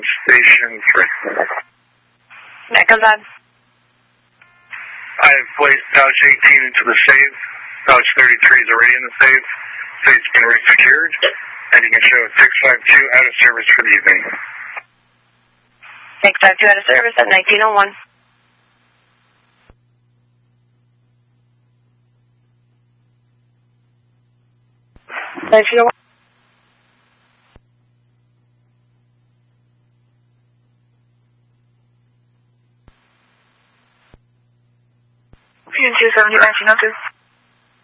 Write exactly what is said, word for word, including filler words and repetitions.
station three. That comes on. I have placed pouch eighteen into the safe. Pouch thirty-three is already in the safe. Safe's been resecured. And you can show six five two out of service for the evening. six five two out of service at nineteen oh one. nineteen oh one. Fusion two seventy, nineteen oh two.